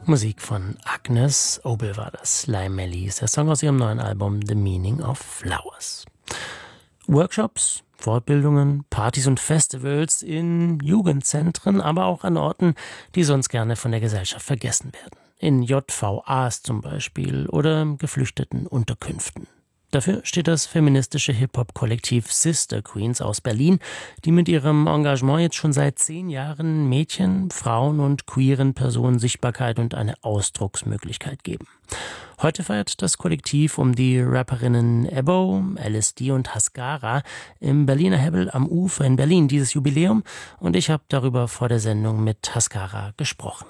Musik von Agnes Obel war das. Lime ist der Song aus ihrem neuen Album The Meaning of Flowers. Workshops, Fortbildungen, Partys und Festivals in Jugendzentren, aber auch an Orten, die sonst gerne von der Gesellschaft vergessen werden. In JVAs zum Beispiel oder geflüchteten Unterkünften. Dafür steht das feministische Hip-Hop-Kollektiv Sister Queens aus Berlin, die mit ihrem Engagement jetzt schon seit 10 Jahren Mädchen, Frauen und queeren Personen Sichtbarkeit und eine Ausdrucksmöglichkeit geben. Heute feiert das Kollektiv um die Rapperinnen Ebo, LSD und Haskara im Berliner Hebbel am Ufer in Berlin dieses Jubiläum und ich habe darüber vor der Sendung mit Haskara gesprochen.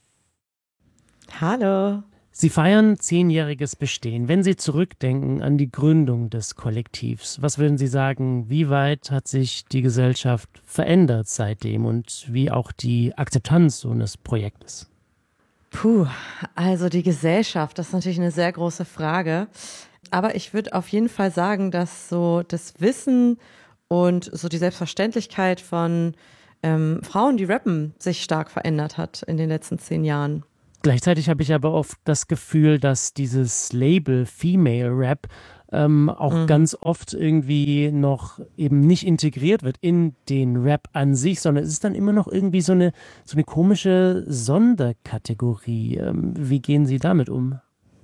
Hallo. Sie feiern 10-jähriges Bestehen. Wenn Sie zurückdenken an die Gründung des Kollektivs, was würden Sie sagen, wie weit hat sich die Gesellschaft verändert seitdem und wie auch die Akzeptanz so eines Projektes? Also die Gesellschaft, das ist natürlich eine sehr große Frage. Aber ich würde auf jeden Fall sagen, dass so das Wissen und so die Selbstverständlichkeit von Frauen, die rappen, sich stark verändert hat in den letzten 10 Jahren. Gleichzeitig habe ich aber oft das Gefühl, dass dieses Label Female Rap auch ganz oft irgendwie noch eben nicht integriert wird in den Rap an sich, sondern es ist dann immer noch irgendwie so eine komische Sonderkategorie. Wie gehen Sie damit um?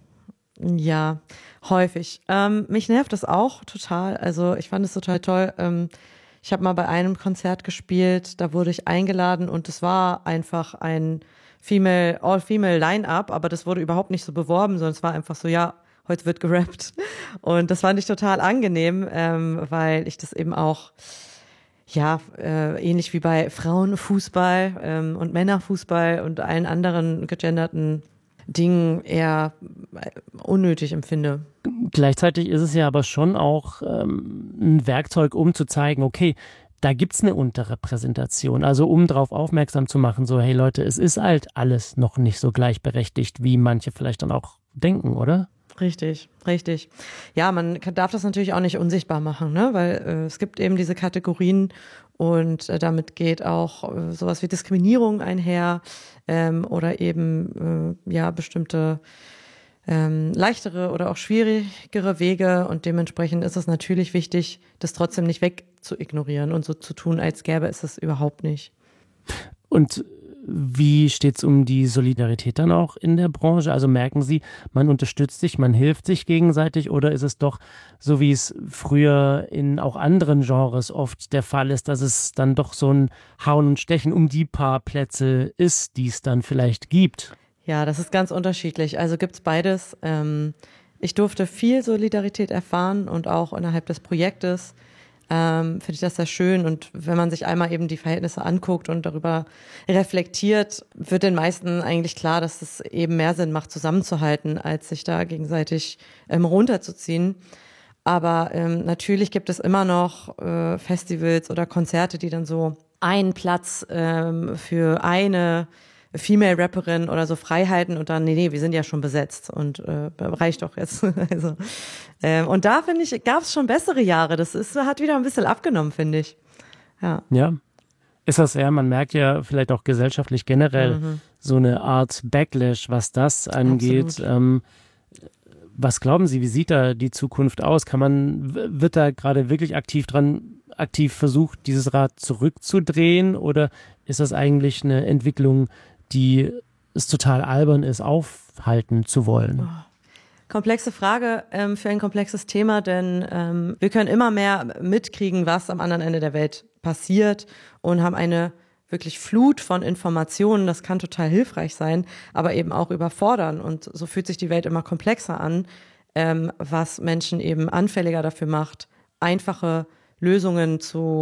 Ja, häufig. Mich nervt das auch total. Also ich fand es total toll. Ich habe mal bei einem Konzert gespielt, da wurde ich eingeladen und es war einfach ein All-Female Line-Up, aber das wurde überhaupt nicht so beworben, sondern es war einfach so, ja, heute wird gerappt. Und das fand ich total angenehm, weil ich das eben auch, ja, ähnlich wie bei Frauenfußball und Männerfußball und allen anderen gegenderten Dingen eher unnötig empfinde. Gleichzeitig ist es ja aber schon auch ein Werkzeug, um zu zeigen, okay, da gibt's eine Unterrepräsentation, also um darauf aufmerksam zu machen, so hey Leute, es ist halt alles noch nicht so gleichberechtigt, wie manche vielleicht dann auch denken, oder? Richtig, richtig. Ja, man darf das natürlich auch nicht unsichtbar machen, ne? Weil es gibt eben diese Kategorien und damit geht auch sowas wie Diskriminierung einher oder eben ja bestimmte leichtere oder auch schwierigere Wege und dementsprechend ist es natürlich wichtig, das trotzdem nicht wegzuignorieren und so zu tun, als gäbe es das überhaupt nicht. Und wie steht's um die Solidarität dann auch in der Branche? Also merken Sie, man unterstützt sich, man hilft sich gegenseitig oder ist es doch so, wie es früher in auch anderen Genres oft der Fall ist, dass es dann doch so ein Hauen und Stechen um die paar Plätze ist, die es dann vielleicht gibt? Ja, das ist ganz unterschiedlich. Also gibt's beides. Ich durfte viel Solidarität erfahren und auch innerhalb des Projektes finde ich das sehr schön. Und wenn man sich einmal eben die Verhältnisse anguckt und darüber reflektiert, wird den meisten eigentlich klar, dass es eben mehr Sinn macht, zusammenzuhalten, als sich da gegenseitig runterzuziehen. Aber natürlich gibt es immer noch Festivals oder Konzerte, die dann so einen Platz für eine Female-Rapperin oder so Freiheiten und dann, nee, wir sind ja schon besetzt und reicht doch jetzt. Also, und da, finde ich, gab es schon bessere Jahre. Hat wieder ein bisschen abgenommen, finde ich. Ja. Ist das eher, man merkt ja vielleicht auch gesellschaftlich generell so eine Art Backlash, was das angeht. Was glauben Sie, wie sieht da die Zukunft aus? Wird da gerade wirklich aktiv versucht, dieses Rad zurückzudrehen oder ist das eigentlich eine Entwicklung, die es total albern ist, aufhalten zu wollen? Komplexe Frage für ein komplexes Thema, denn wir können immer mehr mitkriegen, was am anderen Ende der Welt passiert und haben eine wirklich Flut von Informationen. Das kann total hilfreich sein, aber eben auch überfordern. Und so fühlt sich die Welt immer komplexer an, was Menschen eben anfälliger dafür macht, einfache Lösungen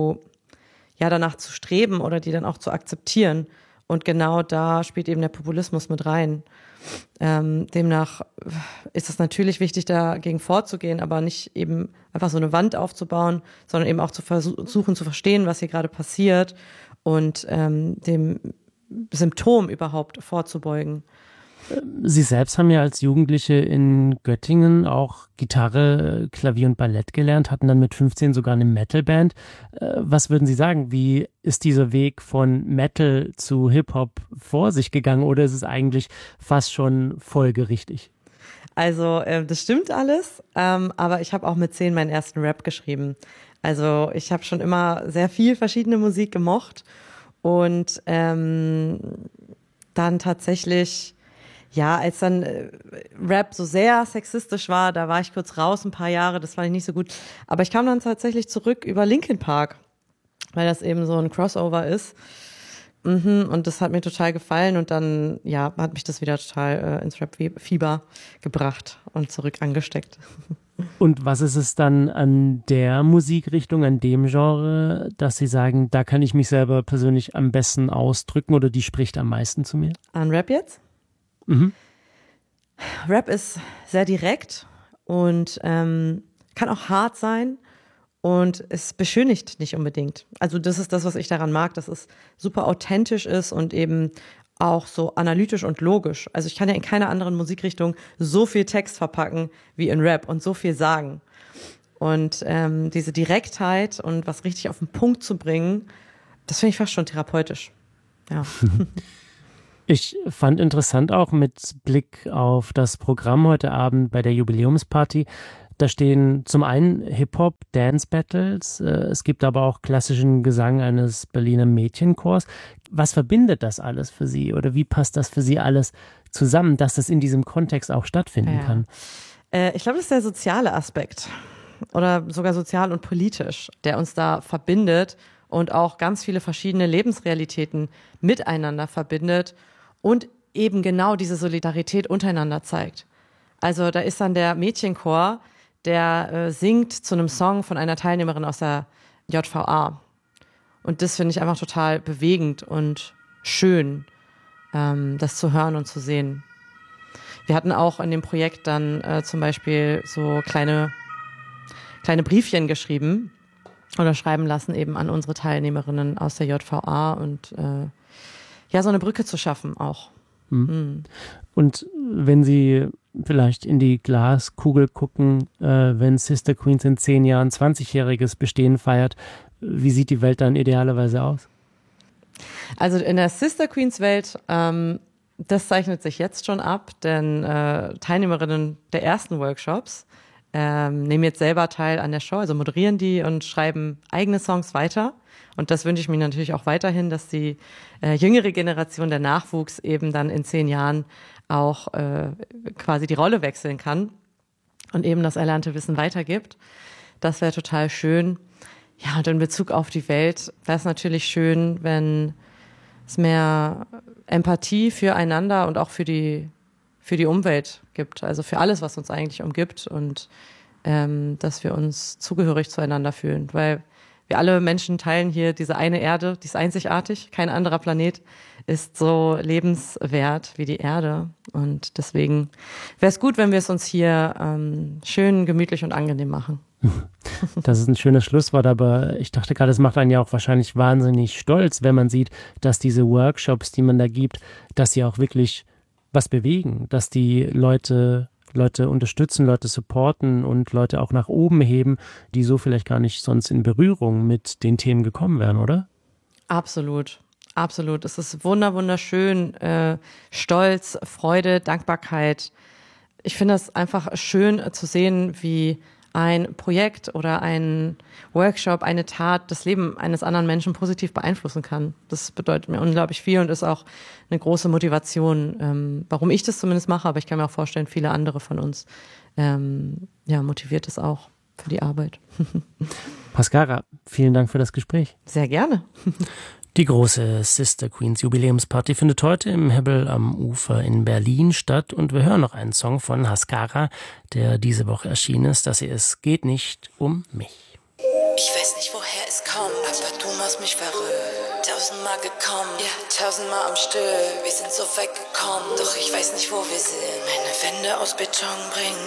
danach zu streben oder die dann auch zu akzeptieren. Und genau da spielt eben der Populismus mit rein. Demnach ist es natürlich wichtig, dagegen vorzugehen, aber nicht eben einfach so eine Wand aufzubauen, sondern eben auch zu versuchen zu verstehen, was hier gerade passiert und dem Symptom überhaupt vorzubeugen. Sie selbst haben ja als Jugendliche in Göttingen auch Gitarre, Klavier und Ballett gelernt, hatten dann mit 15 sogar eine Metalband. Was würden Sie sagen, wie ist dieser Weg von Metal zu Hip-Hop vor sich gegangen oder ist es eigentlich fast schon folgerichtig? Also das stimmt alles, aber ich habe auch mit 10 meinen ersten Rap geschrieben. Also ich habe schon immer sehr viel verschiedene Musik gemocht und dann tatsächlich, ja, als dann Rap so sehr sexistisch war, da war ich kurz raus, ein paar Jahre, das fand ich nicht so gut. Aber ich kam dann tatsächlich zurück über Linkin Park, weil das eben so ein Crossover ist. Und das hat mir total gefallen und dann, ja, hat mich das wieder total ins Rap-Fieber gebracht und zurück angesteckt. Und was ist es dann an der Musikrichtung, an dem Genre, dass Sie sagen, da kann ich mich selber persönlich am besten ausdrücken oder die spricht am meisten zu mir? An Rap jetzt? Mhm. Rap ist sehr direkt und kann auch hart sein. Und es beschönigt nicht unbedingt. Also das ist das, was ich daran mag, dass es super authentisch ist und eben auch so analytisch und logisch. Also ich kann ja in keiner anderen Musikrichtung so viel Text verpacken wie in Rap und so viel sagen. Und diese Direktheit und was richtig auf den Punkt zu bringen, das finde ich fast schon therapeutisch. Ja. Ich fand interessant auch mit Blick auf das Programm heute Abend bei der Jubiläumsparty. Da stehen zum einen Hip-Hop, Dance-Battles, es gibt aber auch klassischen Gesang eines Berliner Mädchenchors. Was verbindet das alles für Sie oder wie passt das für Sie alles zusammen, dass das in diesem Kontext auch stattfinden kann? Ich glaube, das ist der soziale Aspekt oder sogar sozial und politisch, der uns da verbindet und auch ganz viele verschiedene Lebensrealitäten miteinander verbindet und eben genau diese Solidarität untereinander zeigt. Also da ist dann der Mädchenchor, der singt zu einem Song von einer Teilnehmerin aus der JVA. Und das finde ich einfach total bewegend und schön, das zu hören und zu sehen. Wir hatten auch in dem Projekt dann zum Beispiel so kleine Briefchen geschrieben oder schreiben lassen eben an unsere Teilnehmerinnen aus der JVA und ja, so eine Brücke zu schaffen auch. Und wenn Sie vielleicht in die Glaskugel gucken, wenn Sister Queens in 10 Jahren 20-jähriges Bestehen feiert, wie sieht die Welt dann idealerweise aus? Also in der Sister Queens Welt, das zeichnet sich jetzt schon ab, denn Teilnehmerinnen der ersten Workshops nehmen jetzt selber teil an der Show, also moderieren die und schreiben eigene Songs weiter. Und das wünsche ich mir natürlich auch weiterhin, dass die jüngere Generation, der Nachwuchs eben dann in 10 Jahren auch quasi die Rolle wechseln kann und eben das erlernte Wissen weitergibt. Das wäre total schön. Ja, und in Bezug auf die Welt wäre es natürlich schön, wenn es mehr Empathie füreinander und auch für die Umwelt gibt, also für alles, was uns eigentlich umgibt und dass wir uns zugehörig zueinander fühlen, weil wir alle Menschen teilen hier diese eine Erde, die ist einzigartig, kein anderer Planet ist so lebenswert wie die Erde und deswegen wäre es gut, wenn wir es uns hier schön, gemütlich und angenehm machen. Das ist ein schönes Schlusswort, aber ich dachte gerade, es macht einen ja auch wahrscheinlich wahnsinnig stolz, wenn man sieht, dass diese Workshops, die man da gibt, dass sie auch wirklich was bewegen, dass die Leute unterstützen, Leute supporten und Leute auch nach oben heben, die so vielleicht gar nicht sonst in Berührung mit den Themen gekommen wären, oder? Absolut. Absolut. Es ist wunderschön, Stolz, Freude, Dankbarkeit. Ich finde es einfach schön zu sehen, wie ein Projekt oder ein Workshop, eine Tat das Leben eines anderen Menschen positiv beeinflussen kann. Das bedeutet mir unglaublich viel und ist auch eine große Motivation, warum ich das zumindest mache, aber ich kann mir auch vorstellen, viele andere von uns motiviert es auch für die Arbeit. Pascara, vielen Dank für das Gespräch. Sehr gerne. Die große Sister Queens Jubiläumsparty findet heute im Hebbel am Ufer in Berlin statt und wir hören noch einen Song von Haskara, der diese Woche erschienen ist, dass Es geht nicht um mich. Ich weiß nicht, woher es kommt, aber du machst mich verrückt. 1000-mal gekommen, ja, 1000-mal am Stück. Wir sind so weit gekommen, doch ich weiß nicht, wo wir sind. Meine Wände aus Beton bringen